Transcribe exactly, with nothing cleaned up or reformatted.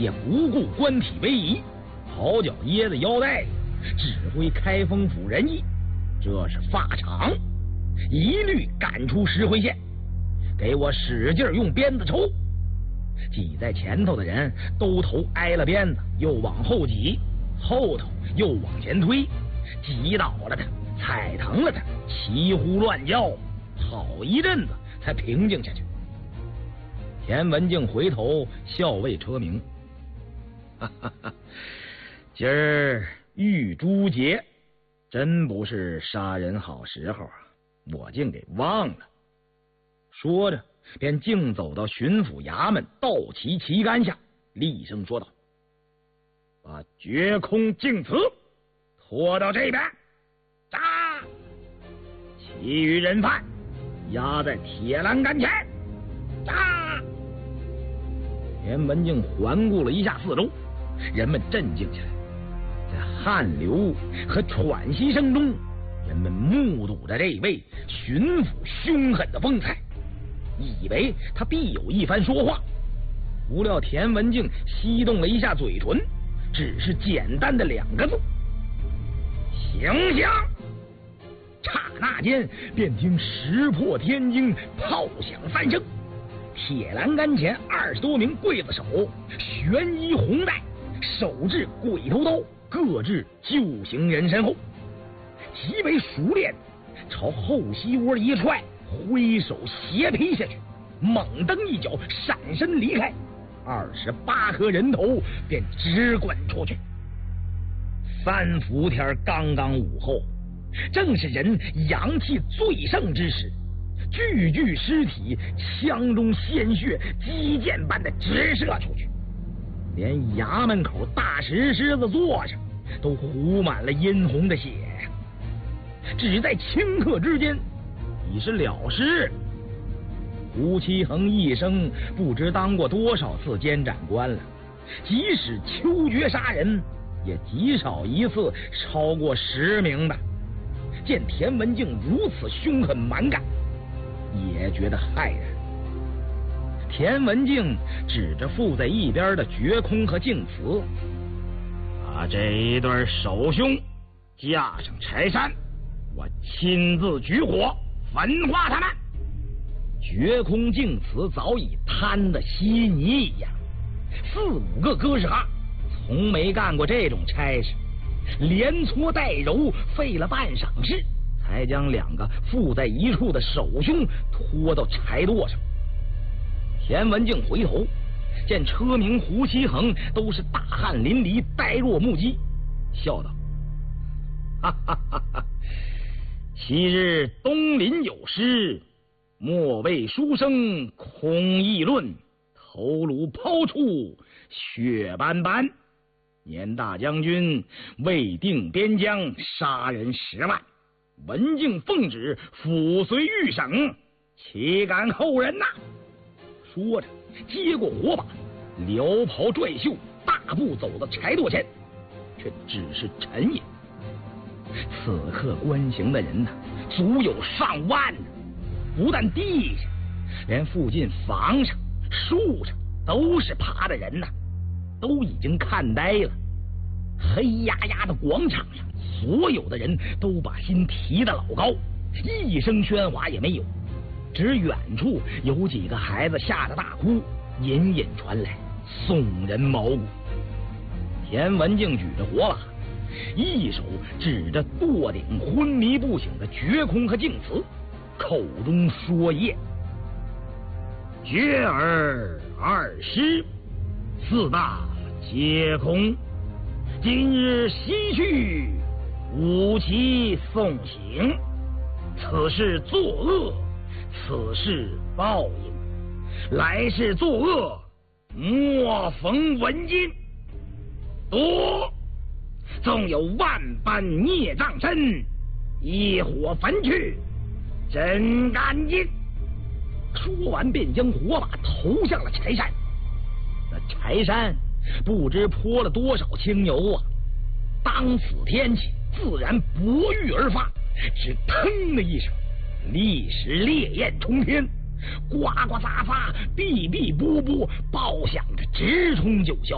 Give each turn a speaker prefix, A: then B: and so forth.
A: 也不顾官体威仪，好脚掖在腰带，指挥开封府人役，这是法场，一律赶出石灰县，给我使劲用鞭子抽。挤在前头的人都头挨了鞭子，又往后挤，后头又往前推，挤倒了他，踩疼了他，齐呼乱叫，好一阵子才平静下去。田文镜回头笑谓车鸣：“哈哈哈，今儿玉珠节，真不是杀人好时候啊！我竟给忘了。”说着，便径走到巡抚衙门道旗旗杆下，厉声说道：“把绝空净词拖到这边，扎！其余人犯压在铁栏杆前，扎！”田文镜环顾了一下四周，人们镇静起来，在汗流和喘息声中，人们目睹着这位巡抚凶狠的风采，以为他必有一番说话。不料田文镜翕动了一下嘴唇，只是简单的两个字：“行刑！”刹那间，便听石破天惊，炮响三声。铁栏杆前二十多名刽子手悬衣红带，手持鬼头刀，各至救行人身后，极为熟练，朝后膝窝一踹，挥手斜劈下去，猛蹬一脚闪身离开，二十八颗人头便直滚出去。三伏天刚刚午后，正是人阳气最盛之时，具具尸体，枪中鲜血击箭般的直射出去，连衙门口大石狮子座上都糊满了殷红的血呀！只在顷刻之间，已是了事。吴其恒一生不知当过多少次监斩官了，即使秋决杀人，也极少一次超过十名的。见田文镜如此凶狠蛮干，也觉得骇然。田文镜指着附在一边的绝空和净瓷，把这一对手凶架上柴山，我亲自举火焚化他们。绝空净瓷早已瘫得稀泥一样，四五个哥斯哈从没干过这种差事，连搓带揉费了半晌事，才将两个附在一处的手凶拖到柴垛上。田文镜回头见车鸣、胡其恒都是大汗淋漓，呆若木鸡，笑道：“哈哈哈哈！昔日东林有诗，莫为书生空议论，头颅抛出血斑斑。年大将军未定边疆，杀人十万，文镜奉旨抚随御省，岂敢后人呐！”说着接过火把，撩袍拽袖，大步走到柴垛前，却只是沉吟。此刻观行的人呢，足有上万呢，不但地下，连附近房上、树上都是爬的人呐，都已经看呆了。黑压压的广场上，所有的人都把心提得老高，一声喧哗也没有，只远处有几个孩子吓得大哭，隐隐传来耸人毛骨。田文镜举着火把，一手指着垛顶昏迷不醒的绝空和净瓷，口中说业：“绝儿二师，四大皆空。今日西去，无期送行。此事作恶，此事报应。来世作恶，莫逢文金。多，纵有万般孽障身，一火焚去，真干净。”说完便将火把投向了柴山。那柴山不知泼了多少清油啊！当此天气，自然薄欲而发，只腾的一声，立时烈焰冲天，呱呱杂杂，哔哔啵啵，爆响着直冲九霄。